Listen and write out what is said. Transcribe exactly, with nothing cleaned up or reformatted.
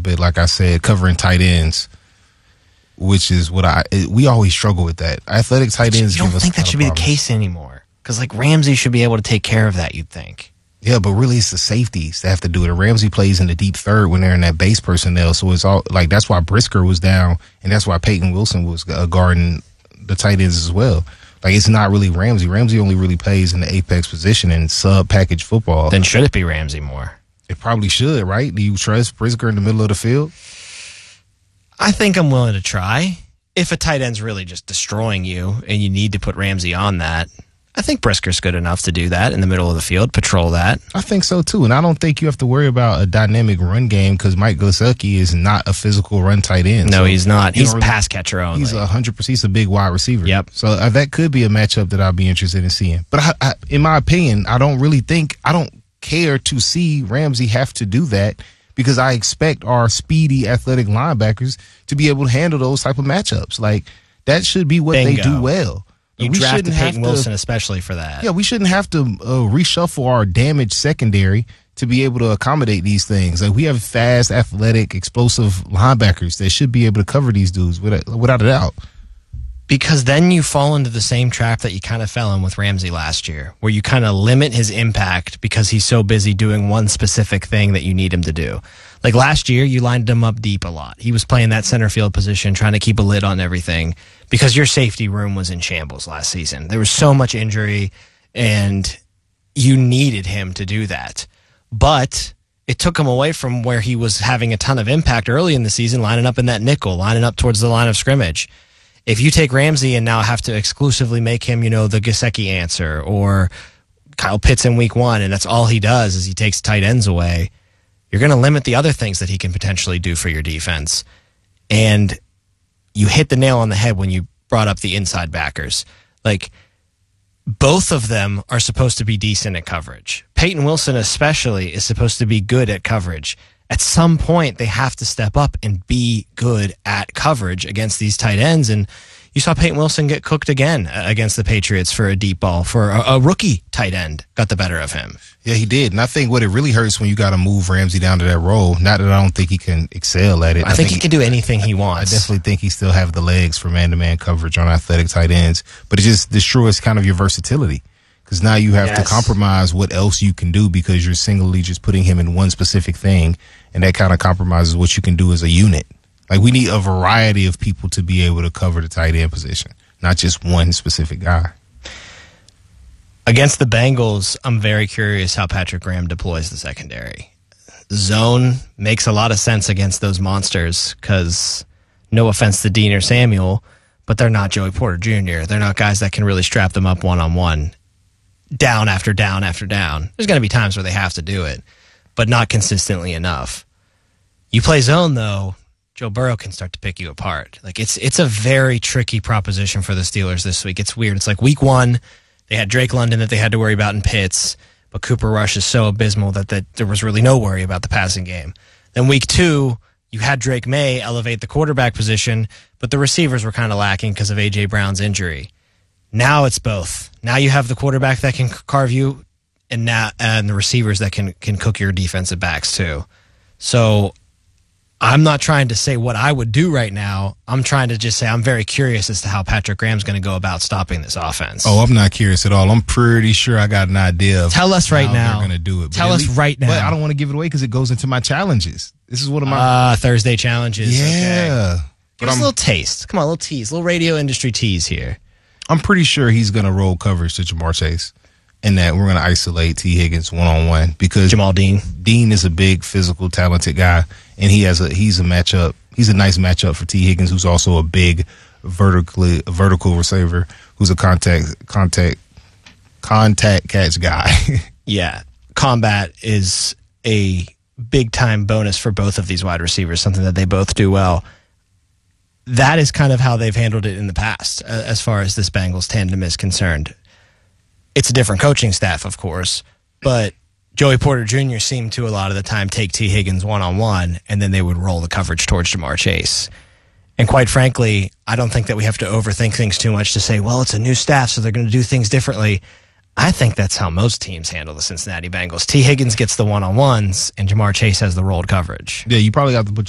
bit, like I said, covering tight ends, which is what I we always struggle with that. Athletic tight ends. You don't give think us that should be the case anymore? Because like Ramsey should be able to take care of that, you'd think. Yeah, but really it's the safeties that have to do it. Ramsey plays in the deep third when they're in that base personnel, so it's all like that's why Brisker was down, and that's why Peyton Wilson was uh, guarding the tight ends as well. Like it's not really Ramsey. Ramsey only really plays in the apex position in sub package football. Then should it be Ramsey more? It probably should, right? Do you trust Brisker in the middle of the field? I think I'm willing to try. If a tight end's really just destroying you and you need to put Ramsey on that, I think Brisker's good enough to do that in the middle of the field, patrol that. I think so, too. And I don't think you have to worry about a dynamic run game because Mike Gesicki is not a physical run tight end. No, so he's not. He's really, pass catcher only. He's one hundred percent. He's a big wide receiver. Yep. So uh, that could be a matchup that I'd be interested in seeing. But I, I, in my opinion, I don't really think, I don't care to see Ramsey have to do that because I expect our speedy, athletic linebackers to be able to handle those type of matchups. Like, that should be what Bingo. they do well. You we drafted shouldn't Peyton have Wilson to, especially for that. Yeah, we shouldn't have to uh, reshuffle our damaged secondary to be able to accommodate these things. Like we have fast, athletic, explosive linebackers that should be able to cover these dudes without, without a doubt. Because then you fall into the same trap that you kind of fell in with Ramsey last year, where you kind of limit his impact because he's so busy doing one specific thing that you need him to do. Like last year, you lined him up deep a lot. He was playing that center field position, trying to keep a lid on everything because your safety room was in shambles last season. There was so much injury, and you needed him to do that. But it took him away from where he was having a ton of impact early in the season, lining up in that nickel, lining up towards the line of scrimmage. If you take Ramsey and now have to exclusively make him, you know, the Gesicki answer, or Kyle Pitts in week one, and that's all he does is he takes tight ends away, you're going to limit the other things that he can potentially do for your defense. And you hit the nail on the head when you brought up the inside backers. Like, both of them are supposed to be decent at coverage. Peyton Wilson especially is supposed to be good at coverage. At some point, they have to step up and be good at coverage against these tight ends. And you saw Peyton Wilson get cooked again against the Patriots for a deep ball, for a, a rookie tight end got the better of him. Yeah, he did. And I think what it really hurts when you got to move Ramsey down to that role. Not that I don't think he can excel at it. I, I think, think he can do anything he wants. I definitely think he still have the legs for man-to-man coverage on athletic tight ends. But it just destroys kind of your versatility. Because now you have yes. to compromise what else you can do because you're singly just putting him in one specific thing. And that kind of compromises what you can do as a unit. Like, we need a variety of people to be able to cover the tight end position, not just one specific guy. Against the Bengals, I'm very curious how Patrick Graham deploys the secondary. Zone makes a lot of sense against those monsters because, no offense to Dean or Samuel, but they're not Joey Porter Junior They're not guys that can really strap them up one-on-one, down after down after down. There's going to be times where they have to do it, but not consistently enough. You play zone, though, Joe Burrow can start to pick you apart. Like it's it's a very tricky proposition for the Steelers this week. It's weird. It's like week one, they had Drake London that they had to worry about in Pitts, but Cooper Rush is so abysmal that, that there was really no worry about the passing game. Then week two, you had Drake May elevate the quarterback position, but the receivers were kind of lacking because of A J Brown's injury. Now it's both. Now you have the quarterback that can carve you, and now and the receivers that can can cook your defensive backs too. So I'm not trying to say what I would do right now. I'm trying to just say I'm very curious as to how Patrick Graham's going to go about stopping this offense. Oh, I'm not curious at all. I'm pretty sure I got an idea of Tell us right how now. they're going to do it. Tell us least, right now. But I don't want to give it away because it goes into my challenges. This is one of my uh, Thursday challenges. Yeah. Okay. But Give us I'm, a little taste. Come on, a little tease, a little radio industry tease here. I'm pretty sure he's going to roll coverage to Jamar Chase, and that we're going to isolate T. Higgins one-on-one because Jamal Dean. Dean is a big, physical, talented guy, and he has a he's a matchup. He's a nice matchup for T. Higgins, who's also a big, vertically vertical receiver, who's a contact contact contact catch guy. Yeah, combat is a big time bonus for both of these wide receivers, something that they both do well. That is kind of how they've handled it in the past, uh, as far as this Bengals tandem is concerned. It's a different coaching staff, of course, but Joey Porter Junior seemed to a lot of the time take T. Higgins one-on-one, and then they would roll the coverage towards Jamar Chase. And quite frankly, I don't think that we have to overthink things too much to say, well, it's a new staff, so they're going to do things differently. I think that's how most teams handle the Cincinnati Bengals. T. Higgins gets the one-on-ones, and Jamar Chase has the rolled coverage. Yeah, you probably have to put